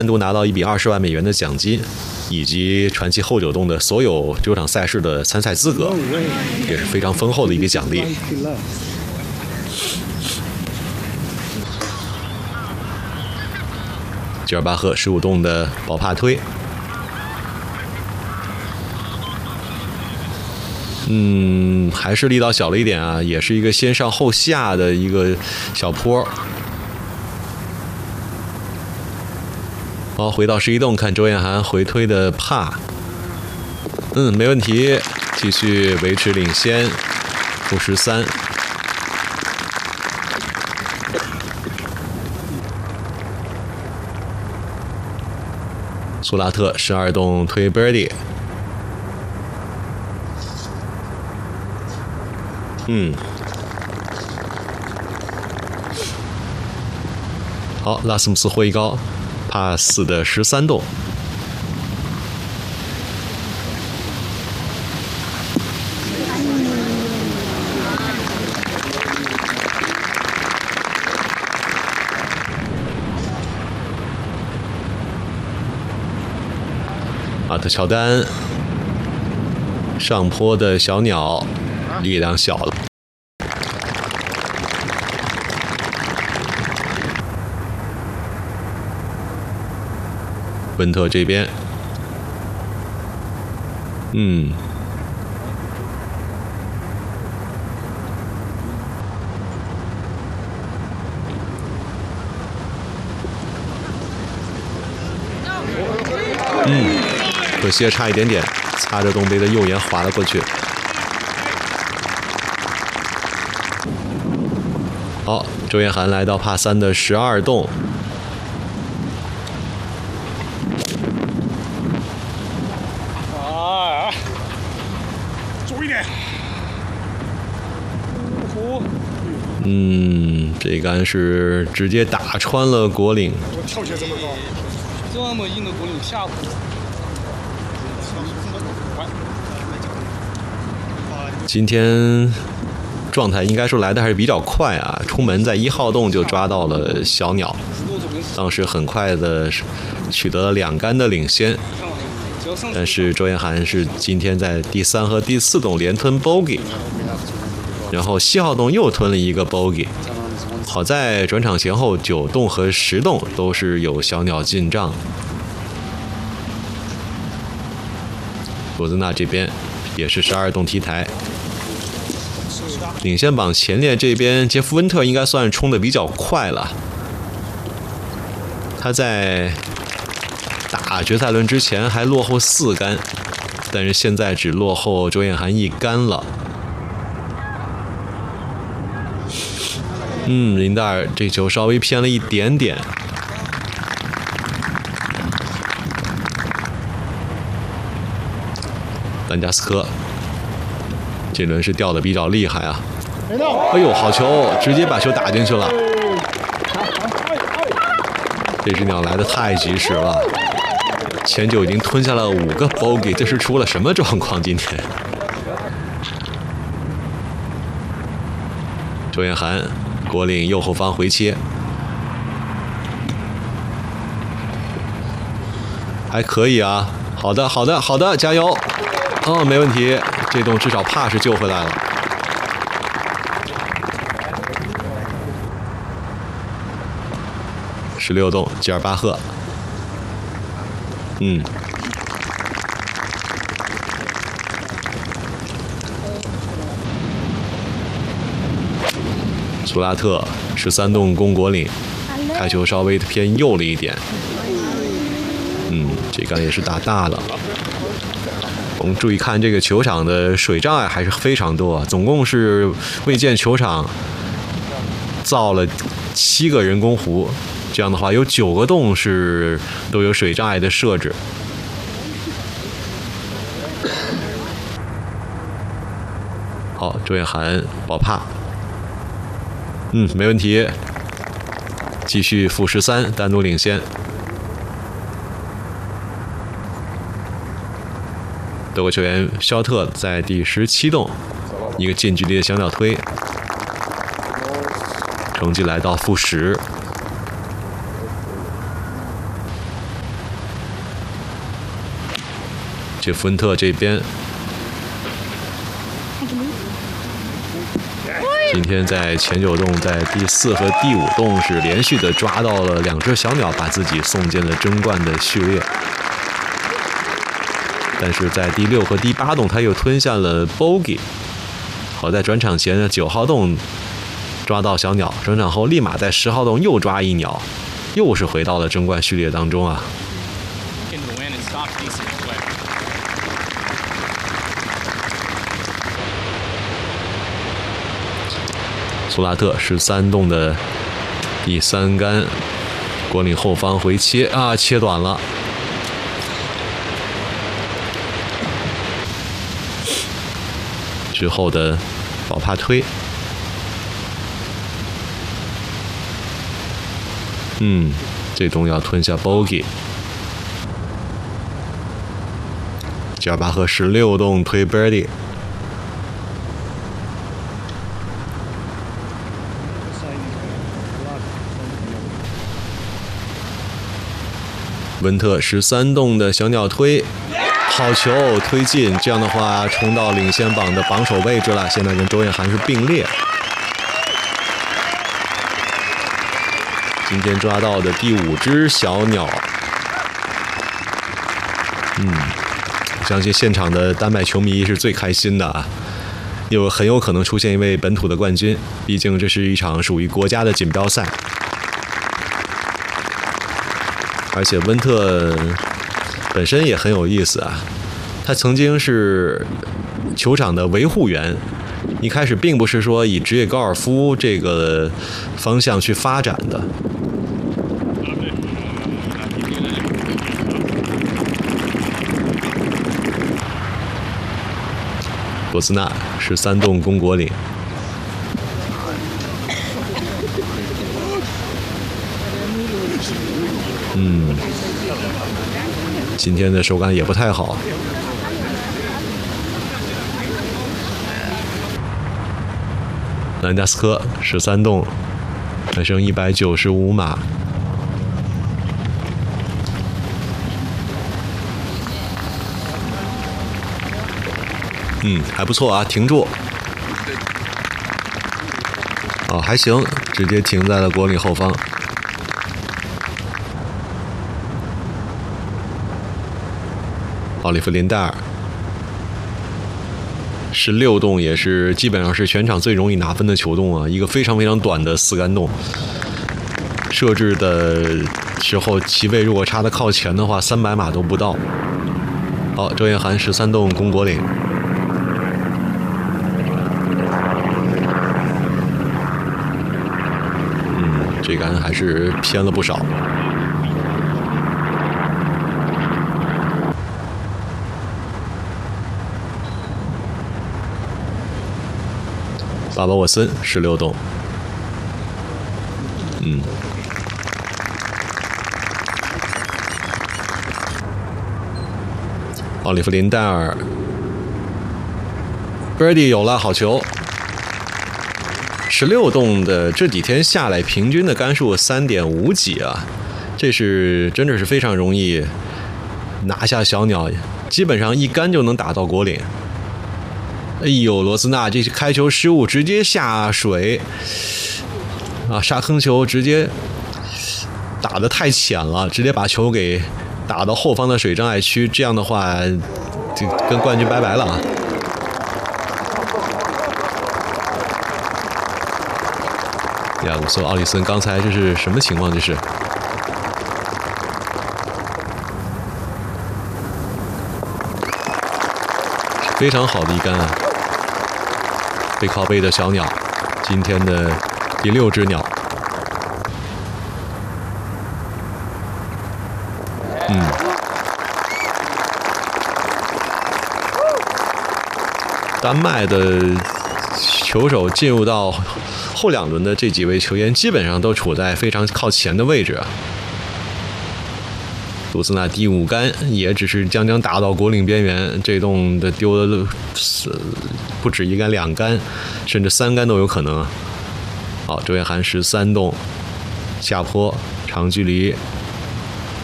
单独拿到1笔20万美元的奖金，以及传奇后9洞的所有9场赛事的参赛资格，也是非常丰厚的一笔奖励。吉尔巴赫15洞的宝帕推，还是力道小了一点啊，也是一个先上后下的一个小坡。好，回到11洞看周彦涵回推的帕，没问题，继续维持领先，负13。苏拉特12洞推 birdie， 好，拉斯姆斯获一高，帕4的13洞。马特乔丹上坡的小鸟力量小了，温特这边可惜差一点点，擦着洞杯的右沿滑了过去。好，周彦涵来到帕3的12洞， 注意点。 这杆是直接打穿了果岭。 我跳起来这么高，这么硬的果岭下不来。 今天状态应该说来的还是比较快啊，出门在1号洞就抓到了小鸟，当时很快的取得了2杆的领先。但是周彦涵是今天在第3和第4洞连吞 bogey， 然后7号洞又吞了一个 bogey。好在转场前后9洞和10洞都是有小鸟进账。罗兹纳这边也是12洞踢台。领先榜前列这边，杰夫温特应该算冲得比较快了。他在打决赛轮之前还落后4杆，但是现在只落后周彦涵1杆了。林达尔这球稍微偏了一点点。兰加斯科这轮是掉的比较厉害啊！哎呦，好球，直接把球打进去了。这只鸟来的太及时了，前9已经吞下了5个 bogey， 这是出了什么状况？今天周彦涵果岭右后方回切，还可以啊。好的，好的，好的，加油！没问题，这洞至少帕是救回来了。16洞吉尔巴赫，苏拉特13洞攻果岭，开球稍微偏右了一点。这杆也是打大了。我们注意看这个球场的水障碍还是非常多，总共是为建球场造了7个人工湖，这样的话有9个洞是都有水障碍的设置。好，周彦涵保帕，没问题，继续负13，单独领先。德国球员肖特在第17洞一个近距离的小鸟推，成绩来到负10。 杰夫温特这边，今天在前9洞，在第4和第5洞是连续的抓到了2只小鸟，把自己送进了争冠的序列。但是在第6和第8洞，他又吞下了 bogey。好在转场前的9号洞抓到小鸟，转场后立马在10号洞又抓一鸟，又是回到了争冠序列当中啊。苏拉特13洞的第3杆，果岭后方回切啊，切短了。之后的保帕推，这洞要吞下 bogey。吉尔巴赫16洞推 birdie。温特13洞的小鸟推，好球推进，这样的话冲到领先榜的榜首位置了。现在跟周彦涵是并列。今天抓到的第5只小鸟，相信现场的丹麦球迷是最开心的啊，很有可能出现一位本土的冠军，毕竟这是一场属于国家的锦标赛。而且温特本身也很有意思啊，他曾经是球场的维护员，一开始并不是说以职业高尔夫这个方向去发展的。罗斯纳13洞攻果岭。今天的手感也不太好。兰加斯科13洞，还剩195码。还不错啊，停住。还行，直接停在了果岭后方。奥利弗林戴尔16洞也是基本上是全场最容易拿分的球洞啊，一个非常非常短的4杆洞，设置的时候旗位如果插得靠前的话，300码都不到。好，周彦涵13洞攻果岭。这杆还是偏了不少。巴巴沃森16洞，奥利弗林戴尔 birdie 有了，好球。16洞的这几天下来，平均的杆数3.5几啊，这是真的是非常容易拿下小鸟，基本上一杆就能打到果岭。哎呦，罗斯纳这是开球失误，直接下水啊！沙坑球直接打得太浅了，直接把球给打到后方的水障碍区，这样的话就跟冠军拜拜了啊！亚古索·奥利森刚才这是什么情况？这是非常好的一杆啊！背靠背的小鸟，今天的第6只鸟。丹麦的球手进入到后2轮的这几位球员，基本上都处在非常靠前的位置啊。杜斯纳第5杆也只是将将打到果岭边缘，这洞的丢了不止1杆2杆，甚至3杆都有可能啊。好，周彦涵13洞下坡长距离